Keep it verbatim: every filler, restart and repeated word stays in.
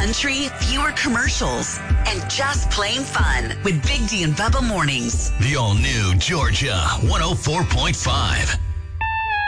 country, fewer commercials, and just plain fun with Big D and Bubba Mornings. The all-new Georgia one oh four point five.